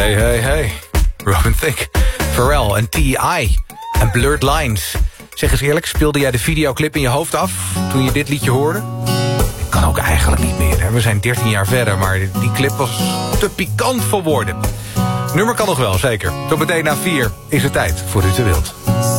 Hey. Robin Thicke, Pharrell en T.I. en Blurred Lines. Zeg eens eerlijk, speelde jij de videoclip in je hoofd af toen je dit liedje hoorde? Ik kan ook eigenlijk niet meer. Hè? We zijn 13 jaar verder, maar die clip was te pikant voor woorden. Nummer kan nog wel, zeker. Tot meteen na 4 is het tijd voor Ruud de Wild.